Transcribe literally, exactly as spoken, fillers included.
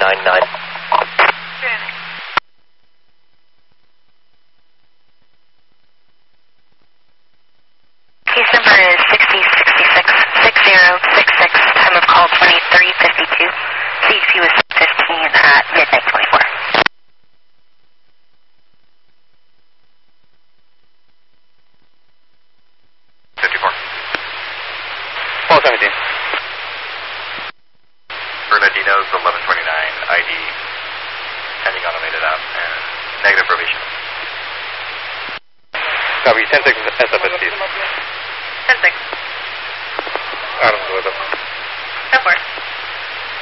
nine nine. Case number is sixty sixty-six six zero six six. Time of call twenty-three fifty-two. C H P was fifteen at midnight twenty-four. fifty-four. four seventeen. Bernardino's eleven twenty-nine, I D, pending automated app, and negative probation. Copy, ten six S F S T. ten six. Adams with us.